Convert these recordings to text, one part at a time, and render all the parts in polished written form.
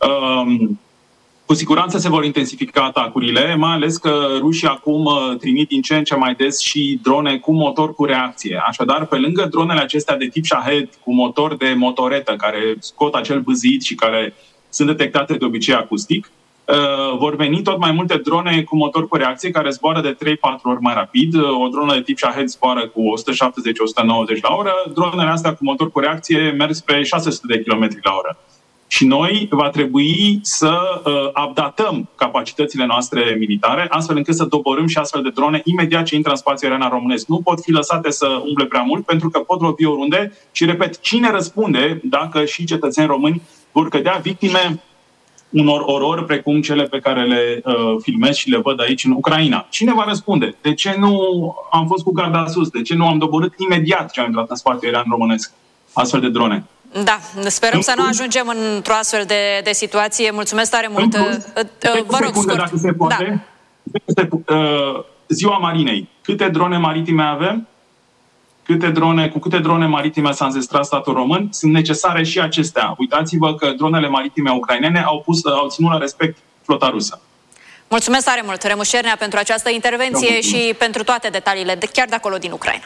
Cu siguranță se vor intensifica atacurile, mai ales că rușii acum trimit din ce în ce mai des și drone cu motor cu reacție. Așadar, pe lângă dronele acestea de tip Shahed, cu motor de motoretă, care scot acel bâzit și care sunt detectate de obicei acustic, vor veni tot mai multe drone cu motor cu reacție care zboară de 3-4 ori mai rapid. O dronă de tip Shahed zboară cu 170-190 la oră. Dronele astea cu motor cu reacție merg spre 600 de km la oră. Și noi va trebui să updatăm capacitățile noastre militare, astfel încât să doborâm și astfel de drone imediat ce intră în spațiul aerian românesc. Nu pot fi lăsate să umble prea mult, pentru că pot lovi oriunde și, repet, cine răspunde dacă și cetățeni români vor cădea victime unor orori precum cele pe care le filmez și le văd aici în Ucraina? Cine va răspunde? De ce nu am fost cu garda sus? De ce nu am doborât imediat ce am intrat în spațiul aerian românesc astfel de drone? Da, sperăm să nu ajungem într-o astfel de situație. Mulțumesc tare mult. Vă rog, scurt. Dacă se poate. Da. Ziua Marinei. Câte drone maritime avem? Cu câte drone maritime s-a înzestrat statul român? Sunt necesare și acestea. Uitați-vă că dronele maritime ucrainene au ținut la respect flota rusă. Mulțumesc tare mult, Remus Cernea, pentru această intervenție și pentru toate detaliile, chiar de acolo din Ucraina.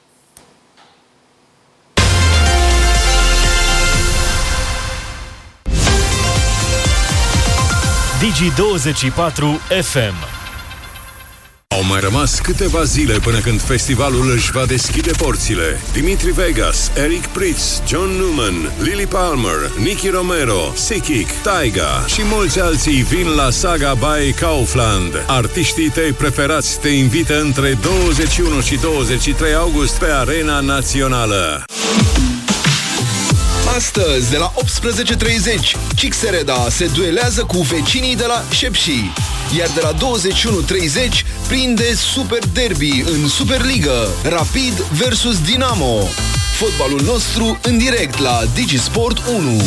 Digi24 FM. Au mai rămas câteva zile până când festivalul își va deschide porțile. Dimitri Vegas, Eric Prydz, John Newman, Lily Palmer, Nicky Romero, Sikic, Taiga și mulți alții vin la Saga by Kaufland. Artiștii tăi preferați te invită între 21 și 23 august pe Arena Națională. Astăzi, de la 18:30, Cixereda se duelează cu vecinii de la Șepși. Iar de la 21:30 prinde Super Derby în Superligă, Rapid versus Dinamo. Fotbalul nostru în direct la DigiSport 1.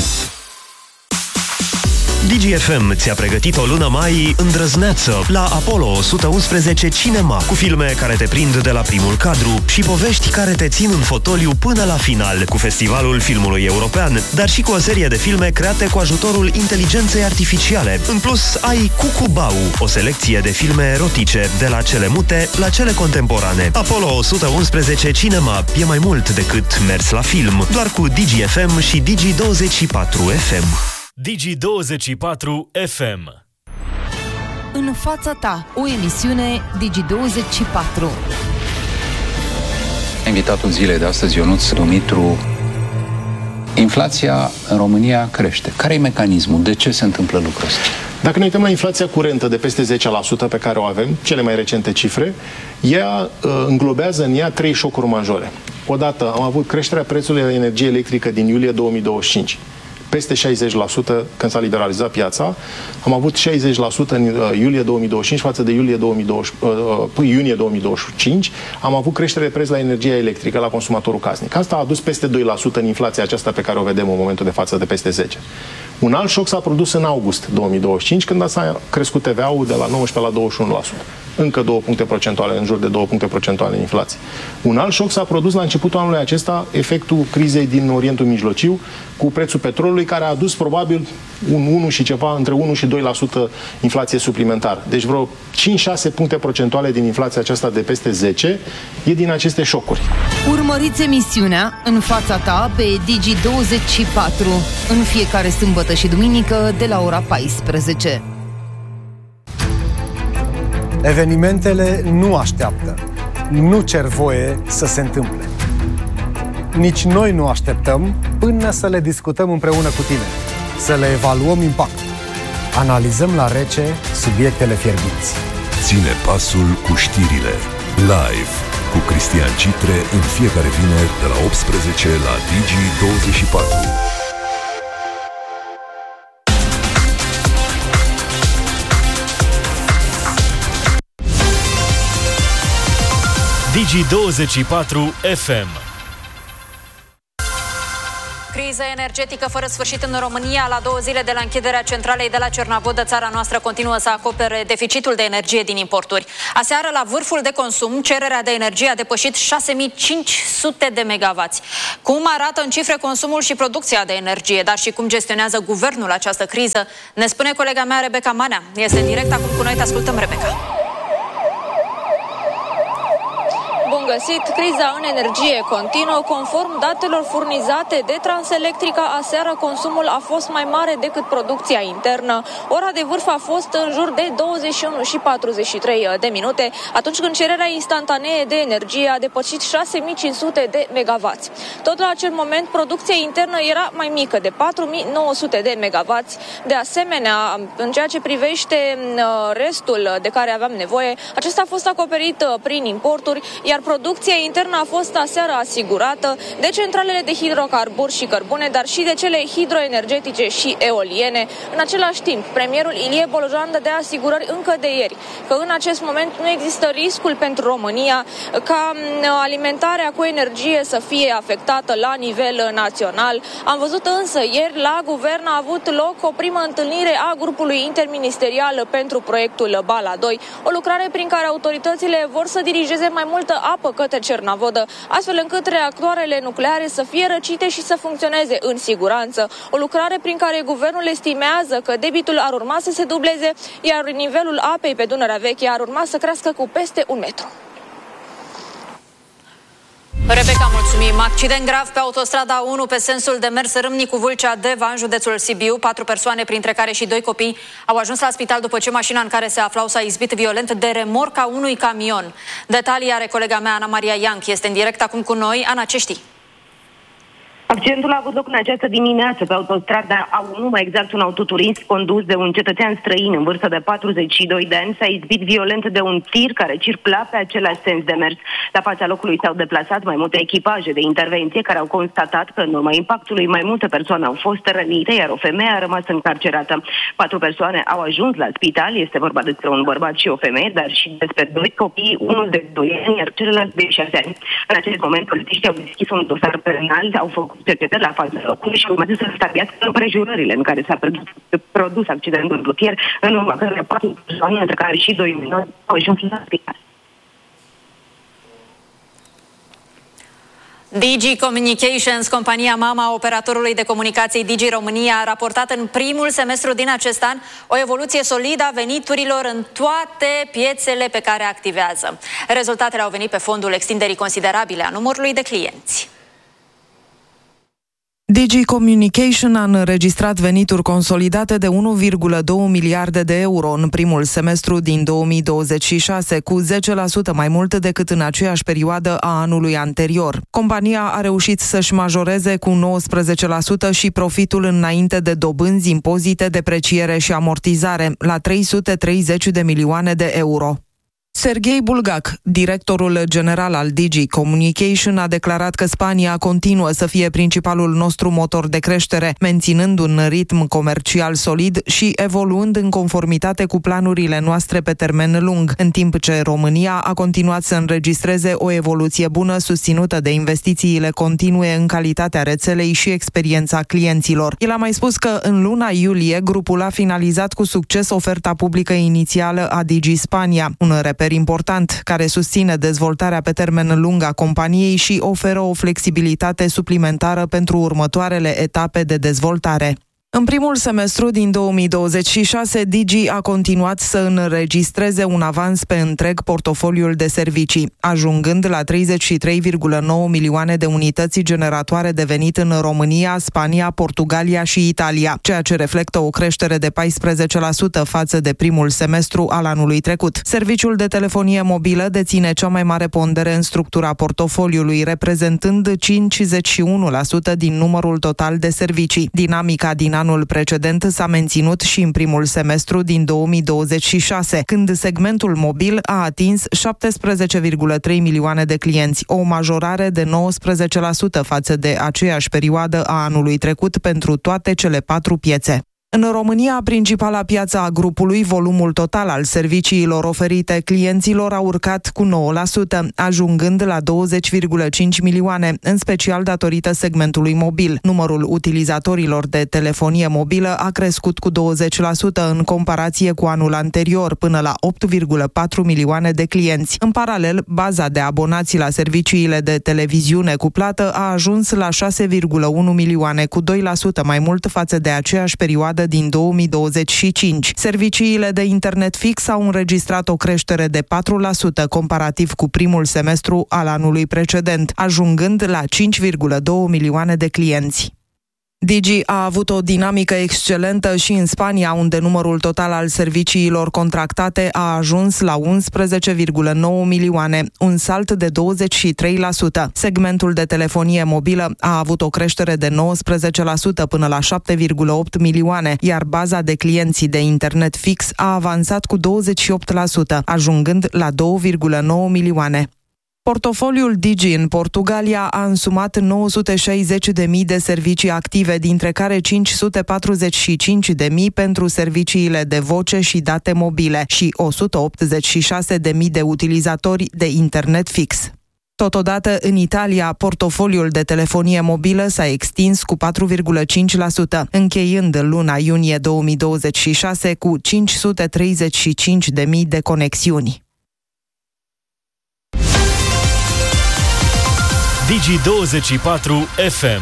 DGFM ți-a pregătit o lună mai îndrăzneață la Apollo 111 Cinema, cu filme care te prind de la primul cadru și povești care te țin în fotoliu până la final, cu Festivalul Filmului European, dar și cu o serie de filme create cu ajutorul inteligenței artificiale. În plus, ai Cucubau, o selecție de filme erotice, de la cele mute la cele contemporane. Apollo 111 Cinema e mai mult decât mers la film, doar cu DGFM și Digi24 FM. Digi24 FM. În fața ta, o emisiune Digi24. Invitatul zilei de astăzi, Ionuț Dumitru. Inflația în România crește. Care e mecanismul? De ce se întâmplă lucrul ăsta? Dacă ne uităm la inflația curentă de peste 10% pe care o avem, cele mai recente cifre, ea înglobează în ea 3 șocuri majore. Odată am avut creșterea prețului la energie electrică din iulie 2025. Peste 60% când s-a liberalizat piața. Am avut 60% în iulie 2025 față de iunie 2025. Am avut creștere de preț la energia electrică la consumatorul casnic. Asta a adus peste 2% în inflația aceasta pe care o vedem în momentul de față de peste 10%. Un alt șoc s-a produs în august 2025, când s-a crescut TVA-ul de la 19% la 21%. Încă 2 puncte procentuale, în jur de 2 puncte procentuale în inflație. Un alt șoc s-a produs la începutul anului acesta, efectul crizei din Orientul Mijlociu, cu prețul petrolului, care a adus probabil un 1 și ceva, între 1 și 2% inflație suplimentară. Deci vreo 5-6 puncte procentuale din inflația aceasta de peste 10 e din aceste șocuri. Urmăriți emisiunea În fața ta pe Digi24 în fiecare sâmbătă și duminică de la ora 14. Evenimentele nu așteaptă, nu cer voie să se întâmple. Nici noi nu așteptăm până să le discutăm împreună cu tine, să le evaluăm impactul. Analizăm la rece subiectele fierbinți. Ține pasul cu știrile. Live cu Cristian Citre în fiecare vineri de la 18 la Digi24. Digi24 FM. criză energetică fără sfârșit în România. La 2 zile de la închiderea centralei de la Cernavodă, țara noastră continuă să acopere deficitul de energie din importuri. Aseară, la vârful de consum, cererea de energie a depășit 6500 de megawatts. Cum arată în cifre consumul și producția de energie, dar și cum gestionează guvernul această criză, ne spune colega mea Rebecca Manea. Este în direct acum cu noi, te ascultăm, Rebecca. Bun găsit! Criza în energie continuă. Conform datelor furnizate de Transelectrica, aseară consumul a fost mai mare decât producția internă. Ora de vârf a fost în jur de 21 și 43 de minute, atunci când cererea instantanee de energie a depășit 6500 de megawatts. Tot la acel moment, producția internă era mai mică, de 4900 de megawatts. De asemenea, în ceea ce privește restul de care aveam nevoie, acesta a fost acoperit prin importuri, iar producția internă a fost aseară asigurată de centralele de hidrocarburi și cărbune, dar și de cele hidroenergetice și eoliene. În același timp, premierul Ilie Bolojan dădea asigurări încă de ieri că în acest moment nu există riscul pentru România ca alimentarea cu energie să fie afectată la nivel național. Am văzut însă ieri la guvern a avut loc o primă întâlnire a grupului interministerial pentru proiectul Bala 2, o lucrare prin care autoritățile vor să dirigeze mai multă apă către Cernavodă, astfel încât reactoarele nucleare să fie răcite și să funcționeze în siguranță. O lucrare prin care guvernul estimează că debitul ar urma să se dubleze, iar nivelul apei pe Dunărea Veche ar urma să crească cu peste 1 metru. Rebecca, mulțumim. Accident grav pe autostrada 1 pe sensul de mers Râmnicu-Vâlcea-Deva în județul Sibiu. 4 persoane, printre care și 2 copii, au ajuns la spital după ce mașina în care se aflau s-a izbit violent de remorca unui camion. Detalii are colega mea, Ana Maria Ianc. Este în direct acum cu noi. Ana, ce știi? Accidentul a avut loc în această dimineață pe autostrada A1, mai exact un autoturist condus de un cetățean străin în vârstă de 42 de ani s-a izbit violent de un tir care circula pe același sens de mers. La fața locului s-au deplasat mai multe echipaje de intervenție care au constatat că în urma impactului mai multe persoane au fost rănite, iar o femeie a rămas încarcerată. 4 persoane au ajuns la spital, este vorba despre un bărbat și o femeie, dar și despre 2 copii, unul de 2 ani, iar celălalt de 6 ani. În acest moment, polițiștii au deschis un dosar penal, au făcut cercetări la fața locului și urmează să stabilească împrejurările în care s-a produs accidentul rutier, în urma căruia 4 persoane, între care și 2 minori, au ajuns la spital. Digi Communications, compania mama a operatorului de comunicații Digi România, a raportat în primul semestru din acest an o evoluție solidă a veniturilor în toate piețele pe care activează. Rezultatele au venit pe fondul extinderii considerabile a numărului de clienți. Digi Communication a înregistrat venituri consolidate de 1,2 miliarde de euro în primul semestru din 2026, cu 10% mai mult decât în aceeași perioadă a anului anterior. Compania a reușit să-și majoreze cu 19% și profitul înainte de dobânzi, impozite, depreciere și amortizare, la 330 de milioane de euro. Serghei Bulgac, directorul general al Digi Communication, a declarat că Spania continuă să fie principalul nostru motor de creștere, menținând un ritm comercial solid și evoluând în conformitate cu planurile noastre pe termen lung, în timp ce România a continuat să înregistreze o evoluție bună susținută de investițiile continue în calitatea rețelei și experiența clienților. El a mai spus că în luna iulie grupul a finalizat cu succes oferta publică inițială a Digi Spania, un reper important care susține dezvoltarea pe termen lung a companiei și oferă o flexibilitate suplimentară pentru următoarele etape de dezvoltare. În primul semestru din 2026, Digi a continuat să înregistreze un avans pe întreg portofoliul de servicii, ajungând la 33,9 milioane de unități generatoare de venit în România, Spania, Portugalia și Italia, ceea ce reflectă o creștere de 14% față de primul semestru al anului trecut. Serviciul de telefonie mobilă deține cea mai mare pondere în structura portofoliului, reprezentând 51% din numărul total de servicii. Dinamica din anul precedent s-a menținut și în primul semestru din 2026, când segmentul mobil a atins 17,3 milioane de clienți, o majorare de 19% față de aceeași perioadă a anului trecut pentru toate cele 4 piețe. În România, principala piață a grupului, volumul total al serviciilor oferite clienților a urcat cu 9%, ajungând la 20,5 milioane, în special datorită segmentului mobil. Numărul utilizatorilor de telefonie mobilă a crescut cu 20% în comparație cu anul anterior, până la 8,4 milioane de clienți. În paralel, baza de abonați la serviciile de televiziune cu plată a ajuns la 6,1 milioane, cu 2% mai mult față de aceeași perioadă din 2025. Serviciile de internet fix au înregistrat o creștere de 4% comparativ cu primul semestru al anului precedent, ajungând la 5,2 milioane de clienți. Digi a avut o dinamică excelentă și în Spania, unde numărul total al serviciilor contractate a ajuns la 11,9 milioane, un salt de 23%. Segmentul de telefonie mobilă a avut o creștere de 19% până la 7,8 milioane, iar baza de clienți de internet fix a avansat cu 28%, ajungând la 2,9 milioane. Portofoliul Digi în Portugalia a însumat 960.000 de servicii active, dintre care 545.000 pentru serviciile de voce și date mobile și 186.000 de utilizatori de internet fix. Totodată, în Italia, portofoliul de telefonie mobilă s-a extins cu 4,5%, încheiând luna iunie 2026 cu 535.000 de conexiuni. Digi24 FM.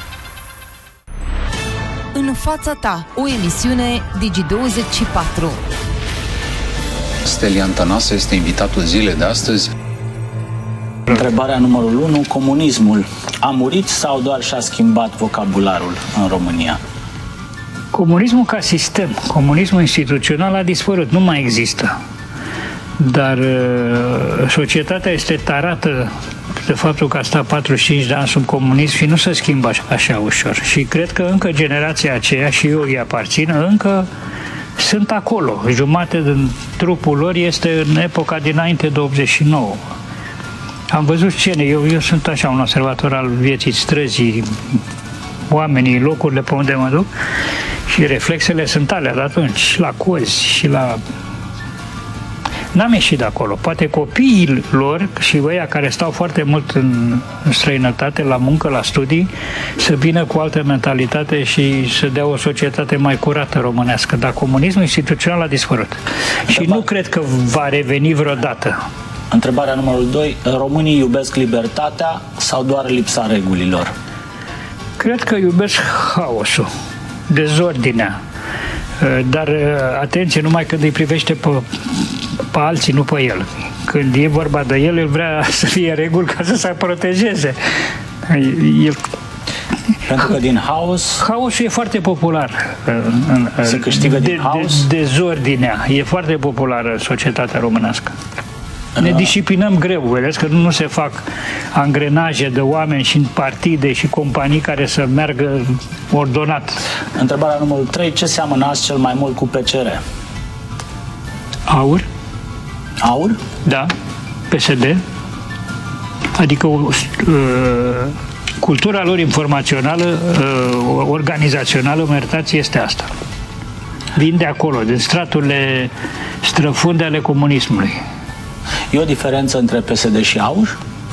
În fața ta, o emisiune Digi24. Stelian Tănase este invitatul zilei de astăzi. Întrebarea numărul 1. Comunismul a murit sau doar și-a schimbat vocabularul în România? Comunismul ca sistem, comunismul instituțional a dispărut, nu mai există. Dar societatea este tarată de faptul că a stat 45 de ani sub comunism și nu se schimbă așa ușor. Și cred că încă generația aceea, și eu îi aparțin, încă sunt acolo. Jumate din trupul lor este în epoca dinainte de 89. Am văzut scene, eu sunt așa un observator al vieții străzii, oamenii, locurile pe unde mă duc, și reflexele sunt alea de atunci, la cozi și la... N-am ieșit de acolo. Poate copiii lor și ăia care stau foarte mult în străinătate, la muncă, la studii, să vină cu altă mentalitate și să dea o societate mai curată românească. Dar comunismul instituțional a dispărut. Și nu cred că va reveni vreodată. Întrebarea numărul 2. Românii iubesc libertatea sau doar lipsa regulilor? Cred că iubesc haosul, dezordinea. Dar atenție, numai când îi privește pe alții, nu pe el. Când e vorba de el vrea să fie reguli ca să se protejeze. Pentru că din haos... Haosul e foarte popular. Se câștigă din haos? Dezordinea e foarte populară în societatea românească. Ne disciplinăm greu, vedeți că nu se fac angrenaje de oameni și în partide și companii care să meargă ordonat. Întrebarea numărul 3. Ce seamănați cel mai mult cu PCR? Aur. Aur? Da. PSD. Adică cultura lor informațională, organizațională, mă iertați, este asta. Vin de acolo, din straturile străfunde ale comunismului. E o diferență între PSD și AUR?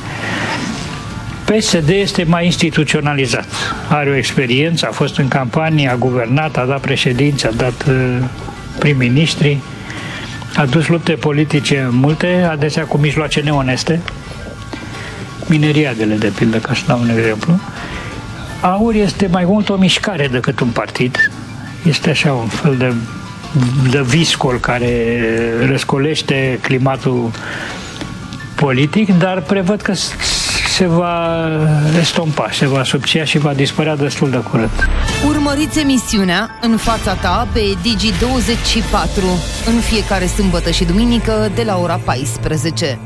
PSD este mai instituționalizat. Are o experiență, a fost în campanie, a guvernat, a dat președinți, a dat prim-ministri, a dus lupte politice multe, adesea cu mijloace neoneste, mineriadele, de pildă, ca să dau un exemplu. AUR este mai mult o mișcare decât un partid. Este așa un fel de viscol care răscolește climatul politic, dar prevăd că se va estompa, se va subția și va dispărea destul de curând. Urmăriți emisiunea În fața ta pe Digi24 în fiecare sâmbătă și duminică de la ora 14.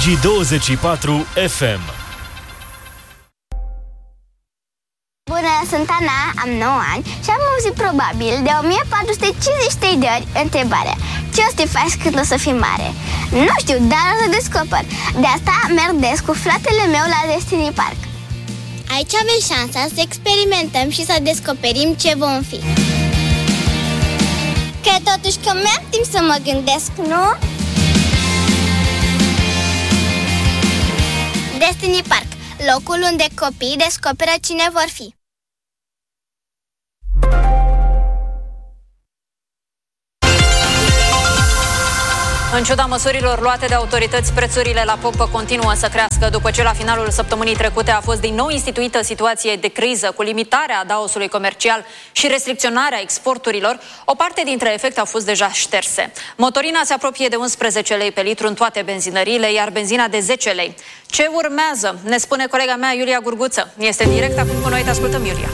Digi24 FM. Bună sunt Ana, am 9 ani și am auzit probabil de 1453 de ori întrebarea: ce o să te faci când o să fii mare? Nu știu, dar o să descoper. De asta merg des cu fratele meu la Destiny Park. Aici avem șansa să experimentăm și să descoperim ce vom fi. Cred totuși că mi-am timp să mă gândesc, nu? Destiny Park, locul unde copiii descoperă cine vor fi. În ciuda măsurilor luate de autorități, prețurile la pompă continuă să crească. După ce la finalul săptămânii trecute a fost din nou instituită situație de criză, cu limitarea adaosului comercial și restricționarea exporturilor, o parte dintre efecte au fost deja șterse. Motorina se apropie de 11 lei pe litru în toate benzinăriile, iar benzina de 10 lei. Ce urmează? Ne spune colega mea Iulia Gurguță. Este direct acum cu noi, te ascultăm, Iulia.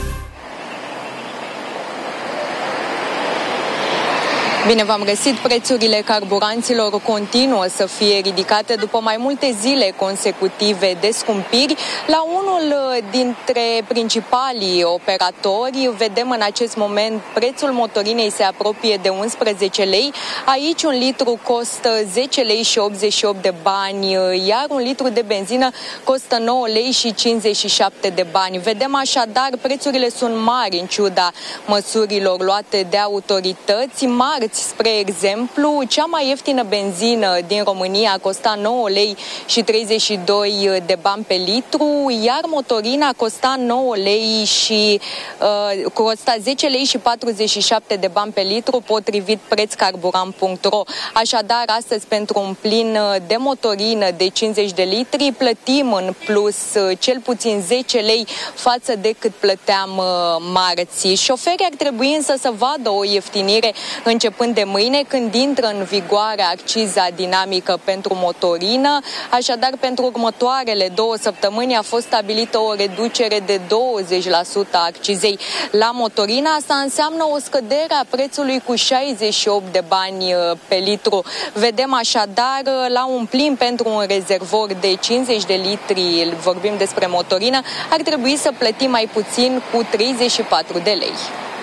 Bine v-am găsit, prețurile carburanților continuă să fie ridicate după mai multe zile consecutive de scumpiri. La unul dintre principalii operatori vedem în acest moment prețul motorinei se apropie de 11 lei. Aici un litru costă 10 lei și 88 de bani, iar un litru de benzină costă 9 lei și 57 de bani. Vedem așadar, prețurile sunt mari în ciuda măsurilor luate de autorități. Marți, spre exemplu, cea mai ieftină benzină din România costa 9 lei și 32 de bani pe litru, iar motorina costa 9 lei și costa 10 lei și 47 de bani pe litru, potrivit prețcarburant.ro. Așadar, astăzi, pentru un plin de motorină de 50 de litri, plătim în plus cel puțin 10 lei față de cât plăteam marți. Șoferii ar trebui însă să vadă o ieftinire începând de mâine, când intră în vigoare acciza dinamică pentru motorină. Așadar, pentru următoarele 2 săptămâni a fost stabilită o reducere de 20% a accizei la motorină. Asta înseamnă o scădere a prețului cu 68 de bani pe litru. Vedem așadar, la un plin pentru un rezervor de 50 de litri, vorbim despre motorină, ar trebui să plătim mai puțin cu 34 de lei.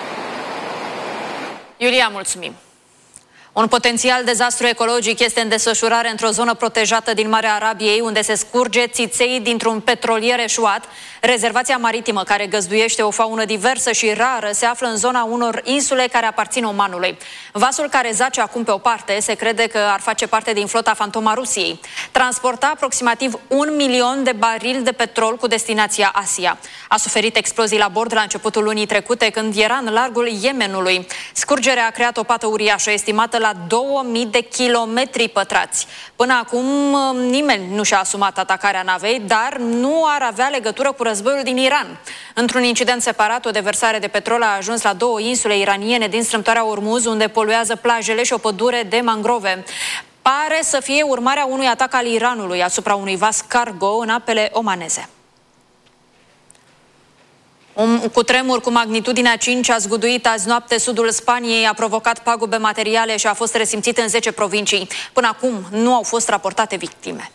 Iulia, mulțumim! Un potențial dezastru ecologic este în desfășurare într-o zonă protejată din Marea Arabiei, unde se scurge țiței dintr-un petrolier eșuat. Rezervația maritimă, care găzduiește o faună diversă și rară, se află în zona unor insule care aparțin Omanului. Vasul, care zace acum pe o parte, se crede că ar face parte din flota Fantoma Rusiei. Transporta aproximativ 1 milion de barili de petrol cu destinația Asia. A suferit explozii la bord la începutul lunii trecute, când era în largul Yemenului. Scurgerea a creat o pată uriașă, estimată la 2000 de kilometri pătrați. Până acum nimeni nu și-a asumat atacarea navei, dar nu ar avea legătură cu războiul din Iran. Într-un incident separat, o deversare de petrol a ajuns la 2 insule iraniene din strâmtoarea Ormuz, unde poluează plajele și o pădure de mangrove. Pare să fie urmarea unui atac al Iranului asupra unui vas cargo în apele omaneze. Un cutremur cu magnitudinea 5 a zguduit azi noapte sudul Spaniei, a provocat pagube materiale și a fost resimțit în 10 provincii. Până acum nu au fost raportate victime.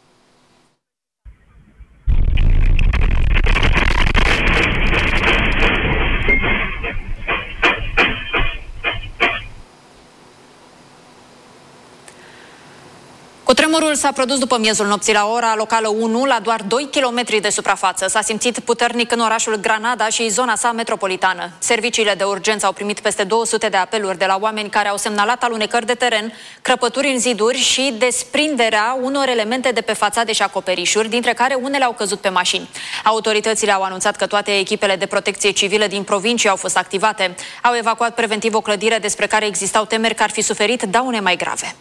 Cutremurul s-a produs după miezul nopții la ora locală 1, la doar 2 km de suprafață. S-a simțit puternic în orașul Granada și zona sa metropolitană. Serviciile de urgență au primit peste 200 de apeluri de la oameni care au semnalat alunecări de teren, crăpături în ziduri și desprinderea unor elemente de pe fațade și acoperișuri, dintre care unele au căzut pe mașini. Autoritățile au anunțat că toate echipele de protecție civilă din provincie au fost activate. Au evacuat preventiv o clădire despre care existau temeri că ar fi suferit daune mai grave.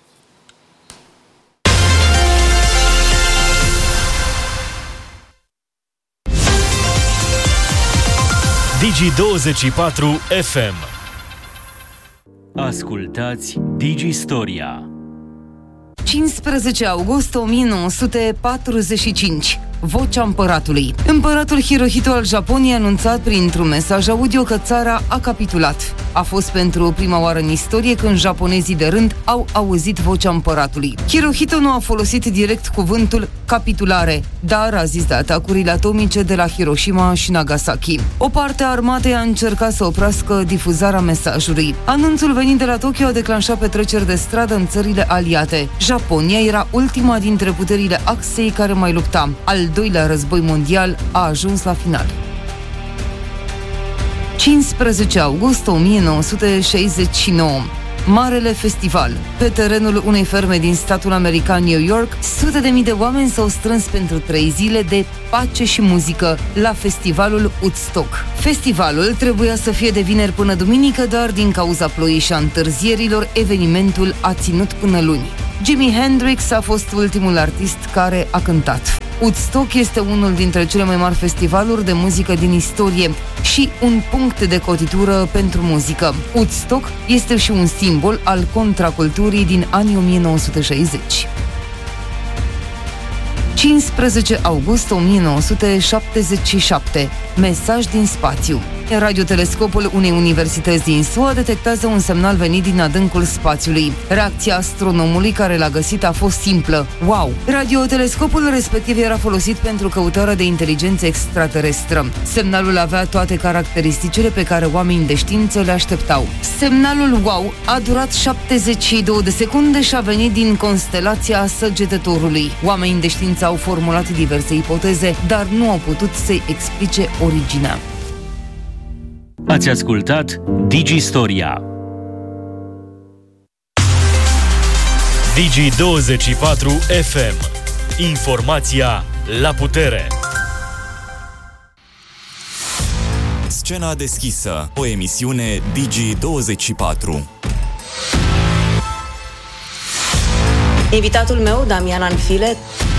Digi24 FM. Ascultați Digistoria. 15 august 1945. Vocea împăratului. Împăratul Hirohito al Japoniei a anunțat printr-un mesaj audio că țara a capitulat. A fost pentru prima oară în istorie când japonezii de rând au auzit vocea împăratului. Hirohito nu a folosit direct cuvântul capitulare, dar a zis de atacurile atomice de la Hiroshima și Nagasaki. O parte a armatei a încercat să oprească difuzarea mesajului. Anunțul venit de la Tokyo a declanșat petreceri de stradă în țările aliate. Japonia era ultima dintre puterile Axei care mai lupta. Al doilea război mondial a ajuns la final. 15 august 1969. Marele festival. Pe terenul unei ferme din statul american New York, sute de mii de oameni s-au strâns pentru 3 zile de pace și muzică la festivalul Woodstock. Festivalul trebuia să fie de vineri până duminică, dar din cauza ploii și a întârzierilor, evenimentul a ținut până luni. Jimi Hendrix a fost ultimul artist care a cântat. Woodstock este unul dintre cele mai mari festivaluri de muzică din istorie și un punct de cotitură pentru muzică. Woodstock este și un simbol al contraculturii din anii 1960. 15 august 1977. Mesaj din spațiu. Radiotelescopul unei universități din SUA detectează un semnal venit din adâncul spațiului. Reacția astronomului care l-a găsit a fost simplă. Wow! Radiotelescopul respectiv era folosit pentru căutarea de inteligență extraterestră. Semnalul avea toate caracteristicile pe care oamenii de știință le așteptau. Semnalul wow a durat 72 de secunde și a venit din constelația Săgetătorului. Oamenii de știință au formulat diverse ipoteze, dar nu au putut să-i explice originea. Ați ascultat Digistoria. Digi24 FM. Informația la putere. Scena deschisă. O emisiune Digi24. Invitatul meu, Damian Anfile.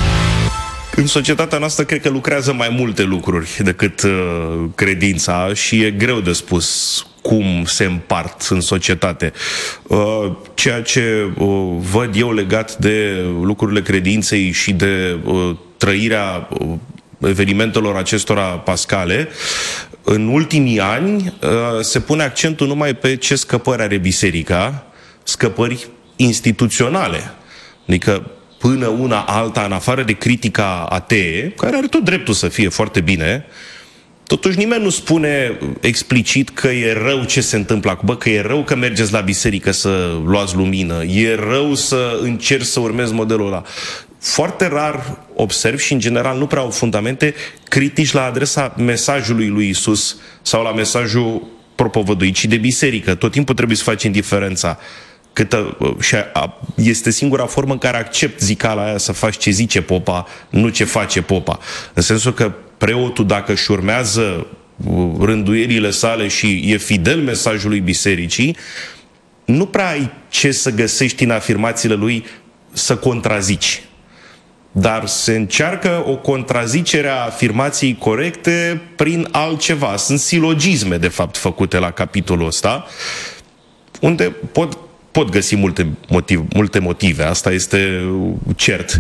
În societatea noastră cred că lucrează mai multe lucruri decât credința și e greu de spus cum se împart în societate. Ceea ce văd eu legat de lucrurile credinței și de trăirea evenimentelor acestora pascale, în ultimii ani se pune accentul numai pe ce scăpări are biserica, scăpări instituționale. Adică până una alta, în afară de critica atee, care are tot dreptul să fie foarte bine, totuși nimeni nu spune explicit că e rău ce se întâmplă acum, că e rău că mergeți la biserică să luați lumină, e rău să încerci să urmezi modelul ăla. Foarte rar observ și în general nu prea au fundamente critici la adresa mesajului lui Isus sau la mesajul propovăduit și de biserică. Tot timpul trebuie să facem diferența. Și este singura formă în care accept zicala aia să faci ce zice popa, nu ce face popa. În sensul că preotul, dacă își urmează rânduielile sale și e fidel mesajului bisericii, nu prea ai ce să găsești în afirmațiile lui să contrazici. Dar se încearcă o contrazicere a afirmației corecte prin altceva. Sunt silogisme, de fapt, făcute la capitolul ăsta, unde pot găsi multe motive, asta este cert.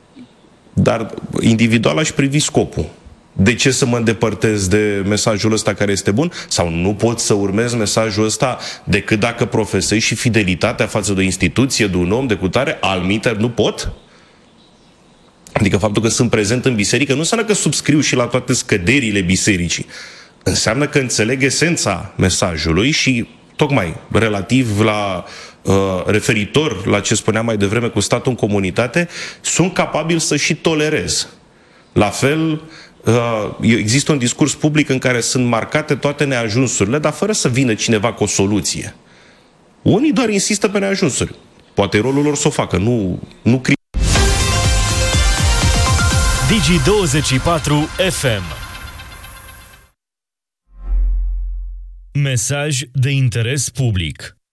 Dar individual aș privi scopul. De ce să mă îndepărtez de mesajul ăsta care este bun? Sau nu pot să urmez mesajul ăsta decât dacă profesez și fidelitatea față de o instituție, de un om, de cutare, alminteri nu pot? Adică faptul că sunt prezent în biserică nu înseamnă că subscriu și la toate scăderile bisericii. Înseamnă că înțeleg esența mesajului și tocmai relativ la referitor la ce spuneam mai devreme cu statul în comunitate, sunt capabil să și tolerez. La fel, există un discurs public în care sunt marcate toate neajunsurile, dar fără să vină cineva cu o soluție. Unii doar insistă pe neajunsuri. Poate rolul lor să o facă, nu Digi24 FM. Mesaj de interes public.